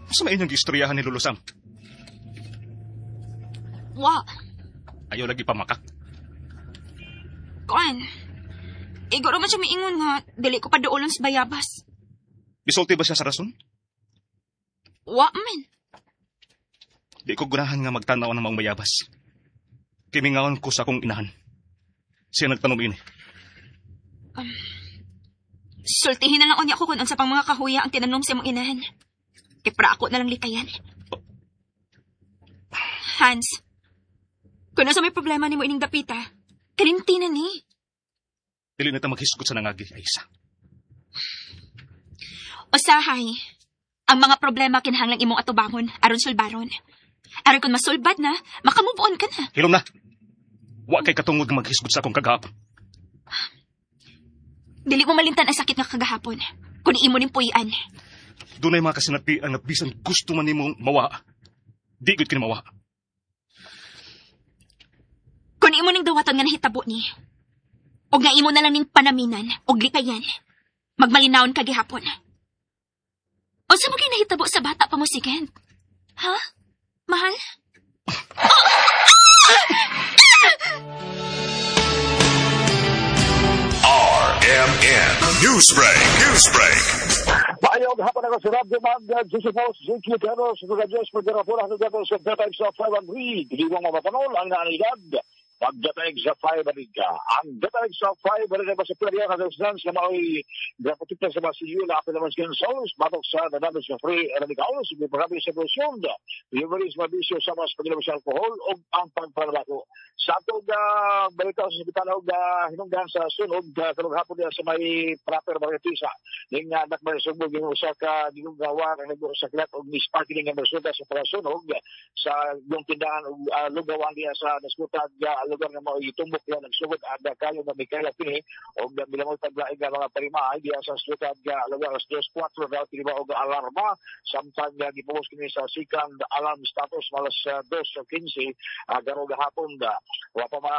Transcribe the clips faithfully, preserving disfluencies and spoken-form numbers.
Sa may inyong istoryahan ni Lolo Sam? Wa. Ayaw lagi pamakak. Kuan. Igo naman siya miingon nga, dili ko pa doolon sa bayabas. Bisulti ba siya sa rason? Wa, men. Di ko gunahan nga magtanaw ng mga mayabas. Kimingaon ko sa akong inahan. Siya nagtanom ini. Um, sultihin na lang unya ko kung sa pang mga kahuya ang tinanom sa mong inahan. Kipra ako na lang likayan. Hans, kung sa may problema ni mo ining dapita, kaninti na ni. Dili na ta maghisgot sa nangagi, Aisa. Usahay, ang mga problema kinahanglang imong atubangon aron sulbaron. Aron kung masulbad na, makamove on ka na. Hilom na. Wa kay katungod nga maghisgot sa akong kagahapon. Dili mo malintan ang sakit nga kagahapon. Kung imo ning puyan. Dunay mga kasinatian na bisan gusto man nimo mawa. Di gud kini mawa. Kung imo ning dawaton nga nahitabo ni. Og nga imo na lang ning panaminan og likayan. Magmalinawon ka gihapon. O sa mo nahitabo sa bata pa mo sigend? Ha? Mahal? R M N Newsbreak, Newsbreak. Bayog hapon ako sa Radyo Mag, Josepos, J Q Teros, mga Diyos, pagdarapura ng gato sa Data X five and three, hindi mo mapapanol ang naanigad. Pag-Data X five bariga. Ang Data X five bariga ba sa Plerya Kazakhstan sa mao'y grapatikta sa Basilio na ako naman siya solos, batok sa nanalo sa free radicals, may pagkabi sa prosyon, liveries mabisyo sa mas pagilabas sa alkohol o ang pagpalabako. Sa atong uh, balita sa hospital o uh, hinunggan sa sunog, uh, kalong hapon niya sa may proper Margatisa. Yung uh, nakmar sugbog yung usa ka ginunggawa ang nag-usaklat o misparking ng resulta sa parasunog sa yung tindahan o uh, lugawan niya sa naskutag uh, lugar na mga itumbok yan nagsugod ada kayo na may kaya pini o bilang taglaig ng mga parimahay diya sa naskutag uh, lugar as dos cuatro daw tiniba o alarma samtang uh, gipugos kini sa second alarm status malas uh, dos quince uh, garo gahapon da wa pa ma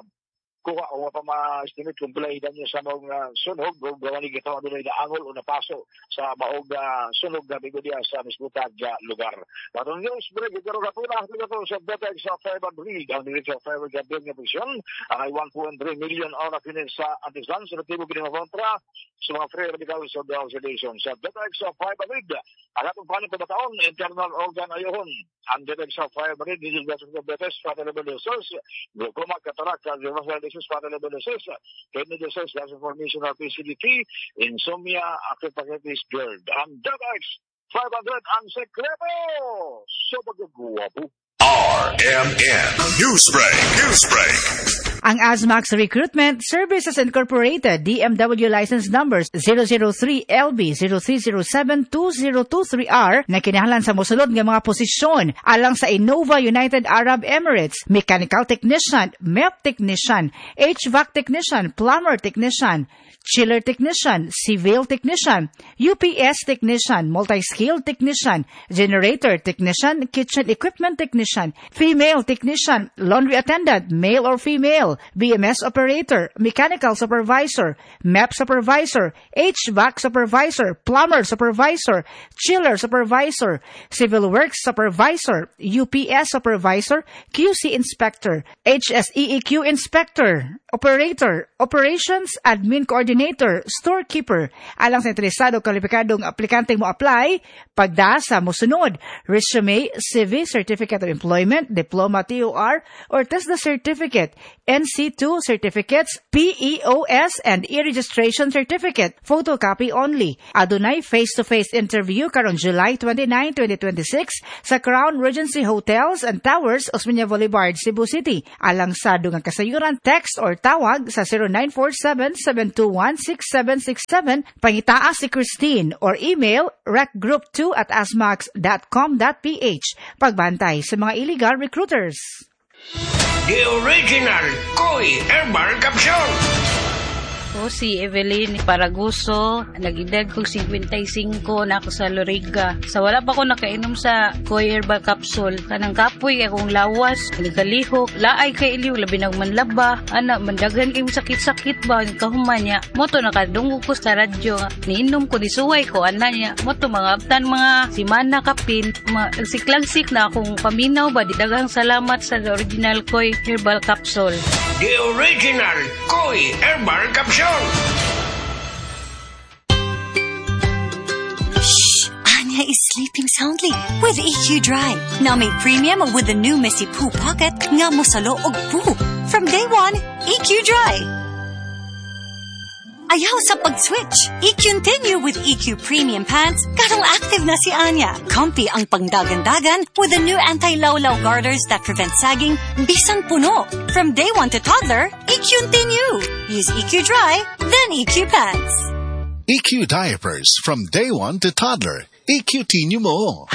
kuha o pa ma-estimate kung pala niya sa mga sunog o gawa ni gitawa doon na angol o napaso sa maog uh, sunog na bigo diya sa misbutag uh, lugar. Patong news break, ito rin kapuna ito sa Data X five and three ang direksyon five gabing nga posisyon ang ay one point three million oras kinin sa antisan sa natibo kini kontra sa mga free radicals of the observation sa Data X five and three ang atong panin pagkataon internal organ ayohon ang Data X five and three nilil gasong ng Betes Father Level Source glaucoma, cataract, cardiovascular Father level disease, kidney disease, gas formation of P C D T, insomnia, active pancreatitis, GERD. Ang Data X five hundred ang sekreto sa pagkagwapo. R M N Newsbreak, Newsbreak. Ang Azmax Recruitment Services Incorporated D M W license numbers zero zero three L B zero three zero seven two zero two three R na kinahanglan sa mosulod nga mga posisyon alang sa Innova United Arab Emirates, Mechanical Technician, M E P Technician, H V A C Technician, Plumber Technician, Chiller Technician, Civil Technician, U P S Technician, Multi-Skilled Technician, Generator Technician, Kitchen Equipment Technician, Female Technician, Laundry Attendant, male or female, B M S Operator, Mechanical Supervisor, M E P Supervisor, H V A C Supervisor, Plumber Supervisor, Chiller Supervisor, Civil Works Supervisor, U P S Supervisor, Q C Inspector, H S E E Q Inspector, Operator, Operations Admin Coordinator, Storekeeper. Alang sa interesado kwalipikadong aplikante mo apply, pagda sa mosunod, resume, C V, Certificate of Employment, Diploma T O R, or TESDA Certificate, N C two Certificates, P E O S, and e-registration certificate, photocopy only. Adunay face-to-face interview karon July twenty-ninth, twenty twenty-six sa Crown Regency Hotels and Towers, Osmeña Boulevard, Cebu City. Alang sa dungang kasayuran, text or tawag sa zero nine four seven, seven two one, six seven six seven, pangitaa si Christine, or email recgroup two at asmax dot com dot p h. Pagbantay sa mga illegal recruiters. The original Koi Herbal Capsule. Ako si Evelyn Paraguso, nag-edad kong fifty-five na ako sa Loriga. Sa wala pa ko nakainom sa Koy Herbal Capsule. Kanang kapoy akong lawas, nagkalihok, laay kay iliw, labi ng manlaba, ana, mandagan kayong sakit-sakit ba, kahuman niya. Moto nakadungog ko sa radyo, niinom ko, disuway ko, ana niya. Moto mga abtan mga simana kapin, magsiklagsik na akong paminaw ba, didagang salamat sa original Koy Herbal Capsule. The original Koy Herbal Capsule. Shh! Anya is sleeping soundly with E Q Dry. Now made premium with the new Messy Poo Pocket nga mosalo og poo. From day one, E Q Dry. Ayaw sa pag-switch. I-continue with E Q Premium Pants. Karong active na si Anya. Comfy ang pangdagan-dagan with the new anti-lawlaw garters that prevent sagging bisan puno. From day one to toddler, I-continue. Use E Q Dry, then E Q Pants. E Q Diapers from day one to toddler. I-continue mo.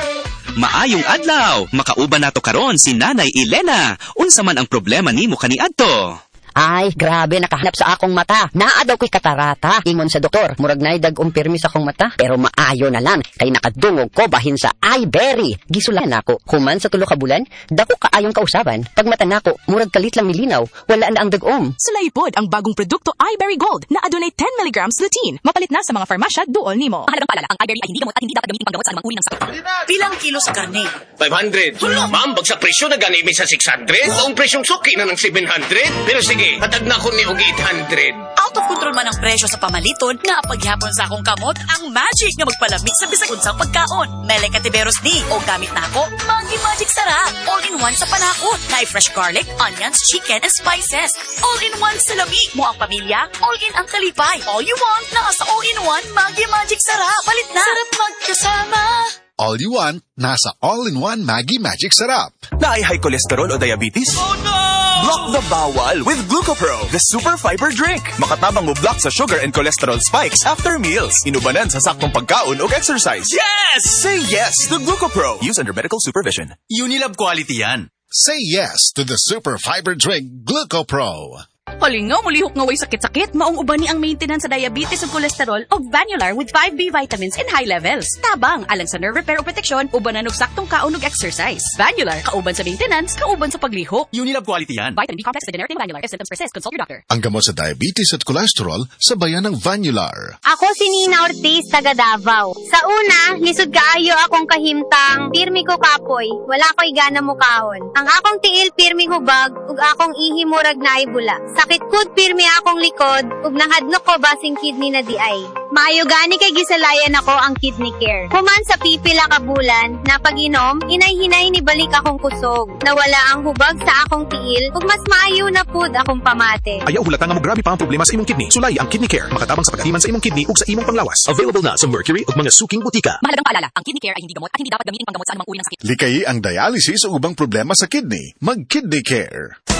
Maayong adlaw. Makauban nato karon si Nanay Elena. Unsa man ang problema nimo kaniadto? Ay, grabe, nakahanap sa akong mata. Naa daw ko'y katarata. Ingon sa doktor, murag na dag umpirmi sa akong mata. Pero maayo na lang, kay nakadungog ko bahin sa iBerry. Gisulan ako, human sa tulo ka bulan, dako kaayong kausaban. Pag mata nako, murag kalit lang milinaw, wala na ang dagom. Sulaipod ang bagong produkto iBerry Gold na adunay ten milligrams lutein. Mapalit na sa mga farmasya duol nimo. Mahalagang paalala, ang iBerry ay hindi gamot at hindi dapat gamitin panggamot sa anumang uri ng sakit. Pilang kilo sa karne? five hundred. Ma'am, bagsak presyo na ganimi sa six hundred. Ang presyong suki na ng seven hundred. Pero sige, hatag na ko ni og eight hundred. Out of control man ang presyo sa pamaliton nga paghapon sa akong kamot ang magic nga magpalamig sa bisag unsang pagkaon. Mele Katiberos ni o gamit nako Maggi Magic Sarap. All in one sa panakot. Na fresh garlic, onions, chicken, and spices. All in one sa labi mo ang pamilya. All in ang kalipay. All you want na sa all in one Maggi Magic Sarap. Palit na. Sarap magkasama. All you want, nasa all-in-one Maggi Magic Sarap. Naay high cholesterol o diabetes? Oh no! Block the bawal with Glucopro, the super fiber drink. Makatabang mo block sa sugar and cholesterol spikes after meals. Inubanan sa saktong pagkaon o exercise. Yes! Say yes to Glucopro. Use under medical supervision. Unilab quality yan. Say yes to the super fiber drink Glucopro. Palingaw, mulihok nga way sakit-sakit. Maong uban ni ang maintenance sa diabetes ug cholesterol og Vanular with five B vitamins in high levels. Tabang, alang sa nerve repair o protection, ubanan og saktong kaon ug exercise. Vanular, kauban sa maintenance, kauban sa paglihok. Unilab quality yan. Vitamin B complex with generic Vanular. If symptoms persist, consult your doctor. Ang gamot sa diabetes at cholesterol, sabayan ng Vanular. Ako si Nina Ortiz, taga Davao. Sa una, lisod kaayo akong kahimtang, pirmi ko kapoy, wala ko'y gana mukahon. Ang akong tiil pirmi hubag, ug akong ihi murag na ay bula. Sakit kud pirmi akong likod, ug nahadlok ko basing kidney na di ay. Maayo gani kay gisalayan ako ang kidney care. Human sa pipila ka bulan, na pag-inom, inay-hinay ni balik akong kusog. Nawala ang hubag sa akong tiil, ug mas maayo na pud akong pamate. Ayaw hulata nga mo grabe pa ang problema sa imong kidney. Sulay ang Kidney Care. Makatabang sa pagkatiman sa imong kidney ug sa imong panglawas. Available na sa Mercury ug mga suking butika. Mahalagang paalala, ang kidney care ay hindi gamot at hindi dapat gamitin panggamot sa anumang uri ng sakit. Likayi ang dialysis o ubang problema sa kidney. Mag-Kidney Care.